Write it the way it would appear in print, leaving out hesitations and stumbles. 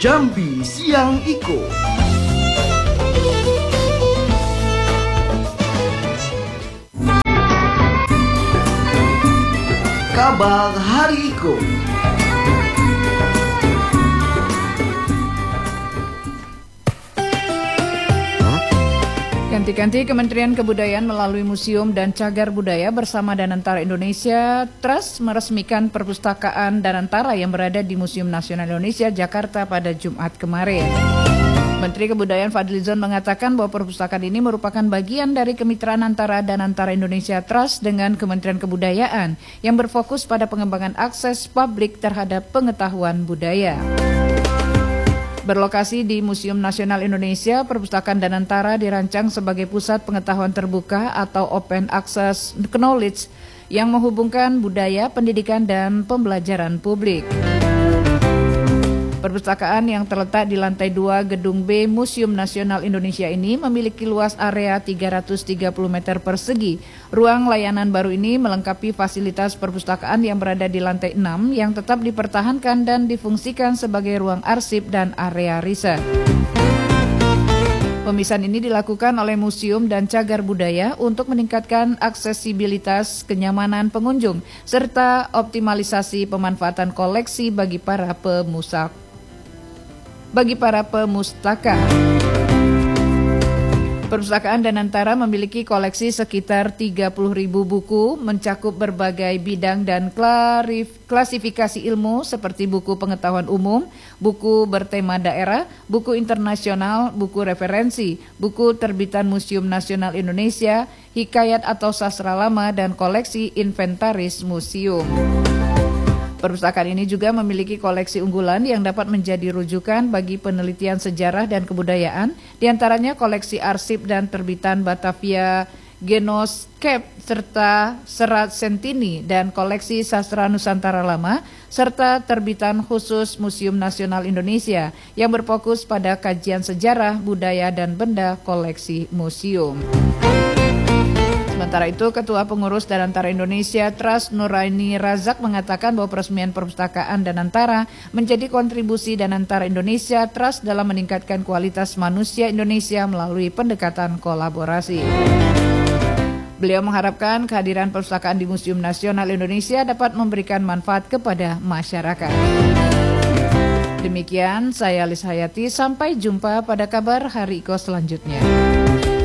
Jambi Siang Iko. Kabar Hari Iko. Ganti-ganti Kementerian Kebudayaan melalui Museum dan Cagar Budaya bersama Danantara Indonesia Trust meresmikan perpustakaan Danantara yang berada di Museum Nasional Indonesia Jakarta pada Jumat kemarin. Menteri Kebudayaan Fadlizon mengatakan bahwa perpustakaan ini merupakan bagian dari kemitraan antara Danantara Indonesia Trust dengan Kementerian Kebudayaan yang berfokus pada pengembangan akses publik terhadap pengetahuan budaya. Berlokasi di Museum Nasional Indonesia, Perpustakaan Danantara dirancang sebagai pusat pengetahuan terbuka atau Open Access Knowledge yang menghubungkan budaya, pendidikan, dan pembelajaran publik. Perpustakaan yang terletak di lantai 2 Gedung B Museum Nasional Indonesia ini memiliki luas area 330 meter persegi. Ruang layanan baru ini melengkapi fasilitas perpustakaan yang berada di lantai 6 yang tetap dipertahankan dan difungsikan sebagai ruang arsip dan area riset. Pemisahan ini dilakukan oleh Museum dan Cagar Budaya untuk meningkatkan aksesibilitas, kenyamanan pengunjung, serta optimalisasi pemanfaatan koleksi bagi para pemustaka. Perpustakaan Danantara memiliki koleksi sekitar 30.000 buku, mencakup berbagai bidang dan klasifikasi ilmu seperti buku pengetahuan umum, buku bertema daerah, buku internasional, buku referensi, buku terbitan Museum Nasional Indonesia, hikayat atau sastra lama, dan koleksi inventaris museum. Perpustakaan ini juga memiliki koleksi unggulan yang dapat menjadi rujukan bagi penelitian sejarah dan kebudayaan, diantaranya koleksi arsip dan terbitan Batavia Genoscape serta Serat Sentini dan koleksi sastra Nusantara Lama, serta terbitan khusus Museum Nasional Indonesia yang berfokus pada kajian sejarah, budaya, dan benda koleksi museum. Sementara itu, Ketua Pengurus Danantara Indonesia Trust Nuraini Razak mengatakan bahwa peresmian perpustakaan Danantara menjadi kontribusi Danantara Indonesia Trust dalam meningkatkan kualitas manusia Indonesia melalui pendekatan kolaborasi. Beliau mengharapkan kehadiran perpustakaan di Museum Nasional Indonesia dapat memberikan manfaat kepada masyarakat. Demikian, saya Lis Hayati, sampai jumpa pada kabar Hari Iko selanjutnya.